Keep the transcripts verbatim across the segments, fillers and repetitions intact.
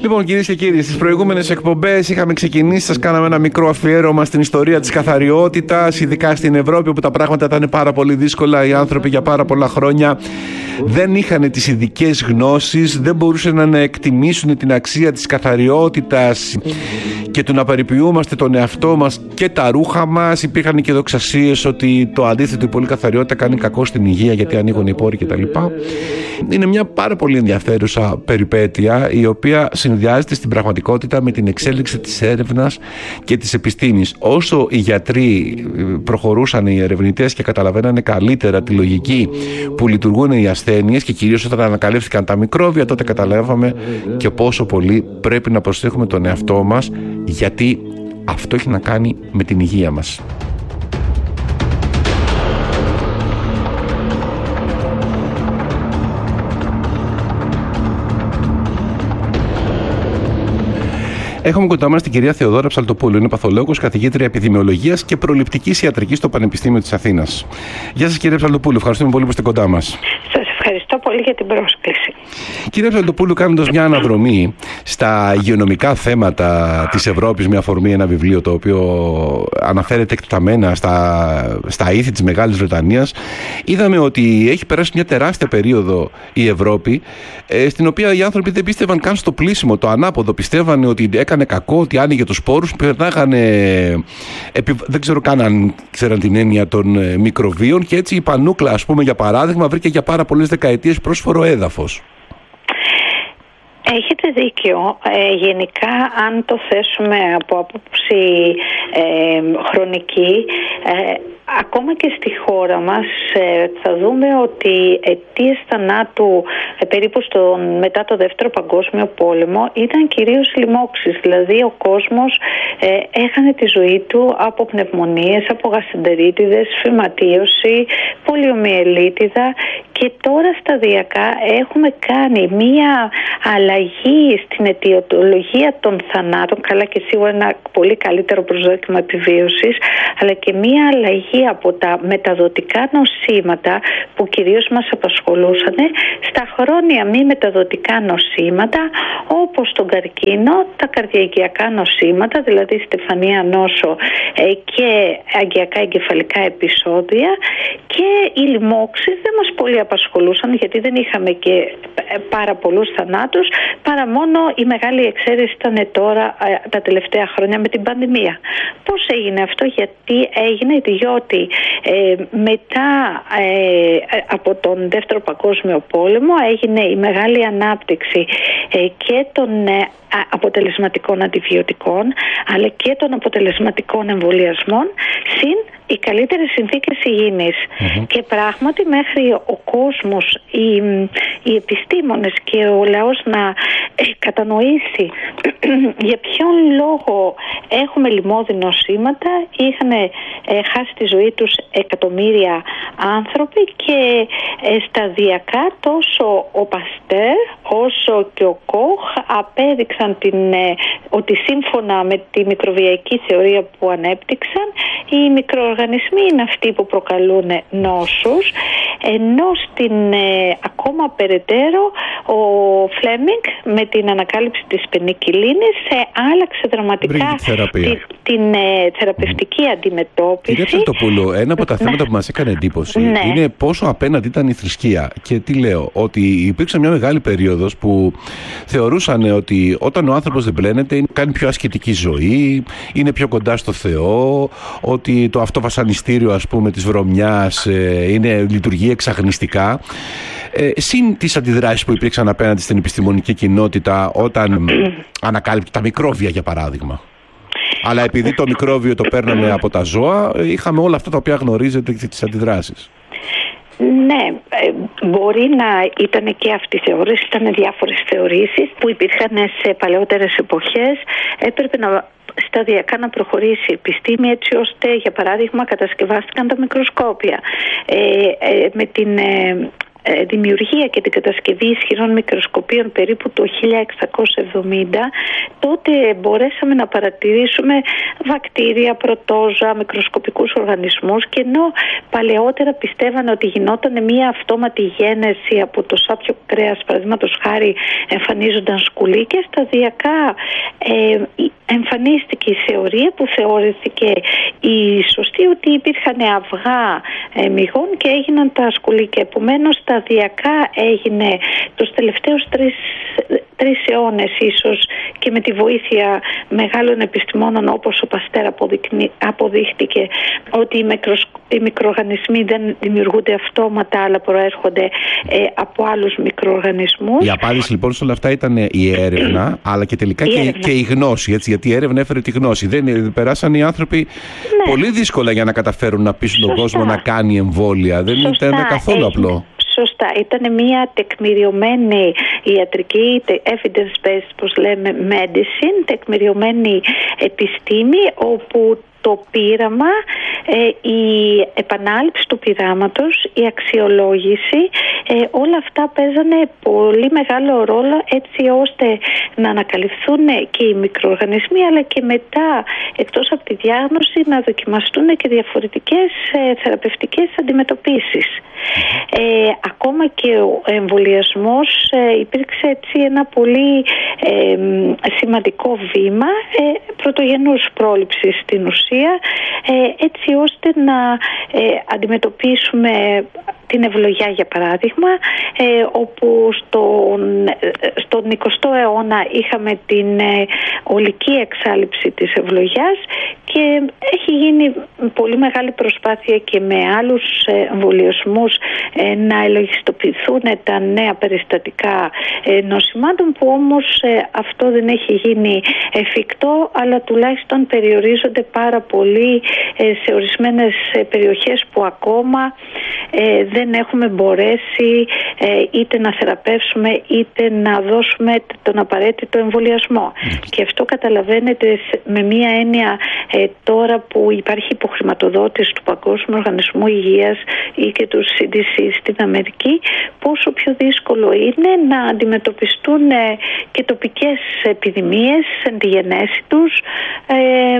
Λοιπόν, κυρίες και κύριοι, στις προηγούμενες εκπομπές είχαμε ξεκινήσει, σας κάναμε ένα μικρό αφιέρωμα στην ιστορία της καθαριότητας, ειδικά στην Ευρώπη, όπου τα πράγματα ήταν πάρα πολύ δύσκολα. Οι άνθρωποι για πάρα πολλά χρόνια δεν είχαν τις ειδικές γνώσεις, δεν μπορούσαν να εκτιμήσουν την αξία της καθαριότητας και του να περιποιούμαστε τον εαυτό μας και τα ρούχα μας. Υπήρχαν και δοξασίες ότι το αντίθετο, η πολύ καθαριότητα κάνει κακό στην υγεία γιατί ανοίγουν οι πόροι κτλ. Είναι μια πάρα πολύ ενδιαφέρουσα περιπέτεια, η οποία συνδυάζεται στην πραγματικότητα με την εξέλιξη της έρευνας και της επιστήμης. Όσο οι γιατροί προχωρούσαν, οι ερευνητές, και καταλαβαίνανε καλύτερα τη λογική που λειτουργούν οι ασθένειες, και κυρίως όταν ανακαλύφθηκαν τα μικρόβια, τότε καταλάβαμε και πόσο πολύ πρέπει να προσέχουμε τον εαυτό μας, γιατί αυτό έχει να κάνει με την υγεία μας. Έχουμε κοντά μας την κυρία Θεοδόρα Ψαλτοπούλου. Είναι παθολόγος, καθηγήτρια επιδημιολογίας και προληπτικής ιατρικής στο Πανεπιστήμιο της Αθήνας. Γεια σας, κυρία Ψαλτοπούλου. Ευχαριστούμε πολύ που είστε κοντά μας. Σας ευχαριστώ πολύ για την πρόσκληση. Κυρία Ψαλτοπούλου, κάνοντας μια αναδρομή στα υγειονομικά θέματα της Ευρώπης, με αφορμή ένα βιβλίο το οποίο αναφέρεται εκτεταμένα στα, στα ήθη της Μεγάλης Βρετανίας, είδαμε ότι έχει περάσει μια τεράστια περίοδο η Ευρώπη, ε, στην οποία οι άνθρωποι δεν πίστευαν καν στο πλήσιμο. Το ανάποδο, πιστεύανε ότι έκανε κακό, ότι άνοιγε τους σπόρους, περνάγανε, επι, δεν ξέρω καν αν ξέραν την έννοια των ε, μικροβίων, και έτσι η πανούκλα, ας πούμε, για παράδειγμα, βρήκε για πάρα πολλές δεκαετίες πρόσφορο έδαφος. Έχετε δίκιο. Ε, γενικά, αν το θέσουμε από άποψη ε, χρονική, ε, ακόμα και στη χώρα μας ε, θα δούμε ότι αιτίες θανάτου ε, περίπου στο, μετά το Δεύτερο Παγκόσμιο Πόλεμο ήταν κυρίως λοιμώξεις. Δηλαδή ο κόσμος ε, έχανε τη ζωή του από πνευμονίες, από γαστεντερίτιδες, φυματίωση, πολιομιελίτιδα, και τώρα σταδιακά έχουμε κάνει μία αλλαγή στην αιτιολογία των θανάτων, καλά και σίγουρα ένα πολύ καλύτερο προσδόκιμο επιβίωσης, αλλά και μία αλλαγή από τα μεταδοτικά νοσήματα που κυρίως μας απασχολούσαν στα χρόνια μη μεταδοτικά νοσήματα, όπως τον καρκίνο, τα καρδιακιακά νοσήματα, δηλαδή στεφανία νόσο και αγκιακά εγκεφαλικά επεισόδια, και οι λοιμώξεις δεν μας πολύ απασχολούσαν, γιατί δεν είχαμε και πάρα πολλούς θανάτους, παρά μόνο η μεγάλη εξαίρεση ήταν τώρα τα τελευταία χρόνια με την πανδημία. Πώς έγινε αυτό? Γιατί έγινε διότι ε, μετά ε, από τον Δεύτερο Παγκόσμιο Πόλεμο έγινε η μεγάλη ανάπτυξη ε, και των ε, αποτελεσματικών αντιβιωτικών, αλλά και των αποτελεσματικών εμβολιασμών, συν οι καλύτερες συνθήκες υγιεινής. Mm-hmm. Και πράγματι μέχρι ο κόσμος, οι, οι επιστήμονες και ο λαός να ε, κατανοήσει για ποιον λόγο έχουμε λοιμώδη νοσήματα, είχαν ε, χάσει τη ζωή τους εκατομμύρια άνθρωποι, και ε, σταδιακά τόσο ο Παστέρ όσο και ο Κοχ απέδειξαν την, ε, ότι σύμφωνα με τη μικροβιακή θεωρία που ανέπτυξαν, οι μικροοργανισμοί είναι αυτοί που προκαλούν νόσους, ενώ στην ε, ακόμα περαιτέρω ο Φλέμινγκ με την ανακάλυψη της πενικυλίνης ε, άλλαξε δραματικά την, την ε, θεραπευτική mm. αντιμετώπιση. Κυρία Ψαλτοπούλου, ένα από τα θέματα που μας έκανε εντύπωση ναι. είναι πόσο απέναντι ήταν η θρησκεία. Και τι λέω, ότι υπήρξε μια μεγάλη περίοδος που θεωρούσαν ότι όταν ο άνθρωπος δεν πλένεται, κάνει πιο ασκητική ζωή, είναι πιο κοντά στο Θεό, ότι το αυτό βασανιστήριο, ας πούμε, της βρωμιάς ε, είναι, λειτουργεί εξαγνιστικά. Ε, συν τις αντιδράσεις που υπήρξαν απέναντι στην επιστημονική κοινότητα όταν ανακάλυπτε τα μικρόβια, για παράδειγμα. Αλλά επειδή το μικρόβιο το παίρναμε από τα ζώα, είχαμε όλα αυτά τα οποία γνωρίζετε και τις αντιδράσεις. Ναι, μπορεί να ήταν και αυτή η θεώρηση, ήταν διάφορες θεωρήσεις που υπήρχαν σε παλαιότερες εποχές. Έπρεπε να σταδιακά να προχωρήσει η επιστήμη, έτσι ώστε, για παράδειγμα, κατασκευάστηκαν τα μικροσκόπια. Ε, ε, με την... Ε, δημιουργία και την κατασκευή ισχυρών μικροσκοπίων περίπου το χίλια εξακόσια εβδομήντα, τότε μπορέσαμε να παρατηρήσουμε βακτήρια, πρωτόζωα, μικροσκοπικούς οργανισμούς, και ενώ παλαιότερα πιστεύανε ότι γινόταν μια αυτόματη γένεση από το σάπιο κρέας, παραδείγματος χάρη εμφανίζονταν σκουλίκες, σταδιακά ε, εμφανίστηκε η θεωρία που θεωρήθηκε η σωστή, ότι υπήρχαν αυγά ε, μυγών και έγιναν τα σκουλίκια. Επομένως σταδιακά έγινε τους τελευταίους τρεις, τρεις αιώνες ίσως, και με τη βοήθεια μεγάλων επιστημόνων όπως ο Παστέρ αποδείχτηκε ότι οι, μικροσκ... οι μικροοργανισμοί δεν δημιουργούνται αυτόματα, αλλά προέρχονται ε, από άλλους μικροοργανισμούς. Η απάντηση λοιπόν σε όλα αυτά ήταν η έρευνα, αλλά και τελικά η και, και η γνώση, έτσι, γιατί η έρευνα έφερε τη γνώση. Δεν περάσαν οι άνθρωποι ναι. πολύ δύσκολα για να καταφέρουν να πείσουν τον κόσμο να κάνει εμβόλια. Δεν Σωστά. ήταν καθόλου Έχει. απλό. Σωστά. Ήταν μια τεκμηριωμένη ιατρική, evidence-based, πώς λέμε, medicine, τεκμηριωμένη επιστήμη, όπου το πείραμα, ε, η επανάληψη του πειράματος, η αξιολόγηση, ε, όλα αυτά παίζανε πολύ μεγάλο ρόλο, έτσι ώστε να ανακαλυφθούν και οι μικροοργανισμοί, αλλά και μετά, εκτός από τη διάγνωση, να δοκιμαστούν και διαφορετικές ε, θεραπευτικές αντιμετωπίσεις. Ε, ακόμα και ο εμβολιασμός ε, υπήρξε έτσι ένα πολύ ε, σημαντικό βήμα ε, πρωτογενούς πρόληψης στην ουσία, ε, έτσι ώστε να ε, αντιμετωπίσουμε την ευλογιά, για παράδειγμα, ε, όπου στον, στον εικοστό αιώνα είχαμε την ε, ολική εξάλειψη της ευλογιάς, και έχει γίνει πολύ μεγάλη προσπάθεια και με άλλους εμβολιασμούς ε, να ελογιστοποιηθούν τα νέα περιστατικά ε, νοσημάτων, που όμως ε, αυτό δεν έχει γίνει εφικτό, αλλά τουλάχιστον περιορίζονται πάρα πολύ ε, σε ορισμένες ε, περιοχές που ακόμα ε, δεν έχουμε μπορέσει ε, είτε να θεραπεύσουμε είτε να δώσουμε τον απαραίτητο εμβολιασμό. Mm. Και αυτό καταλαβαίνετε με μία έννοια ε, τώρα που υπάρχει υποχρηματοδότηση του Παγκόσμιου Οργανισμού Υγείας ή και του σι ντι σι στην Αμερική, πόσο πιο δύσκολο είναι να αντιμετωπιστούν ε, και τοπικές επιδημίες εν τη γενέση τους ε,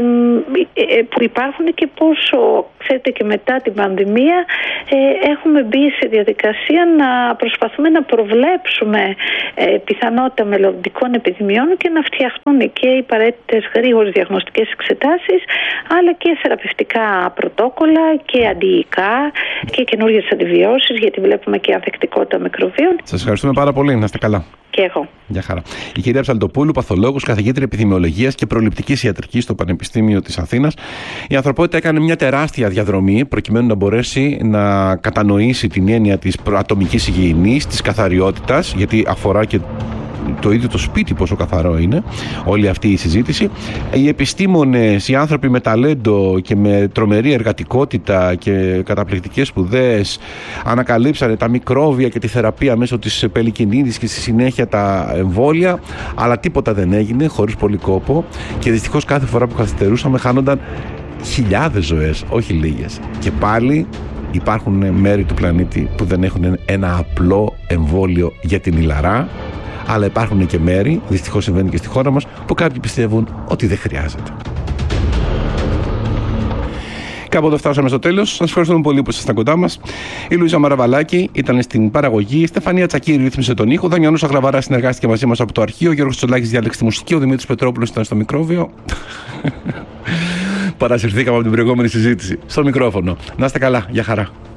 ε, που υπάρχουν, και πόσο, ξέρετε, και μετά την πανδημία ε, έχουμε μπει σε διαδικασία να προσπαθούμε να προβλέψουμε ε, πιθανότητα μελλοντικών επιδημιών και να φτιαχτούν και οι απαραίτητες γρήγορες διαγνωστικές εξετάσεις, αλλά και θεραπευτικά πρωτόκολλα και αντιϊκά και καινούργιες αντιβιώσεις, γιατί βλέπουμε και ανθεκτικότητα μικροβίων. Σας ευχαριστούμε πάρα πολύ. Να είστε καλά. Και εγώ. Γεια χαρά. Η κυρία Ψαλτοπούλου, παθολόγος, καθηγήτρια επιδημιολογίας και προληπτικής ιατρικής στο Πανεπιστήμιο της Αθήνας. Η ανθρωπότητα έκανε μια τεράστια διαδρομή προκειμένου να μπορέσει να κατανοήσει την έννοια της ατομικής υγιεινής, της καθαριότητας, γιατί αφορά και το ίδιο το σπίτι πόσο καθαρό είναι όλη αυτή η συζήτηση. Οι επιστήμονες, οι άνθρωποι με ταλέντο και με τρομερή εργατικότητα και καταπληκτικές σπουδές ανακαλύψανε τα μικρόβια και τη θεραπεία μέσω της πελικινίδης και στη συνέχεια τα εμβόλια, αλλά τίποτα δεν έγινε χωρίς πολύ κόπο, και δυστυχώς κάθε φορά που καθυστερούσαμε χάνονταν χιλιάδες ζωές, όχι λίγες. Και πάλι υπάρχουν μέρη του πλανήτη που δεν έχουν ένα απλό εμβόλιο για την ηλαρά, αλλά υπάρχουν και μέρη, δυστυχώς συμβαίνει και στη χώρα μας, που κάποιοι πιστεύουν ότι δεν χρειάζεται. Κάπου εδώ φτάσαμε στο τέλος. Σας ευχαριστούμε πολύ που ήσασταν κοντά μας. Η Λουίζα Μαραβαλάκη ήταν στην παραγωγή, η Στεφανία Τσακίρη ρύθμισε τον ήχο, ο Δανιανός Αγλαβαράς συνεργάστηκε μαζί μας από το αρχείο, ο Γιώργος Τσολάκης διάλεξε τη μουσική, ο Δημήτρης Πετρόπουλος ήταν στο μικρόβιο. Παρασυρθήκαμε από την προηγούμενη συζήτηση. Στο μικρόφωνο. Να είστε καλά. Γεια χαρά.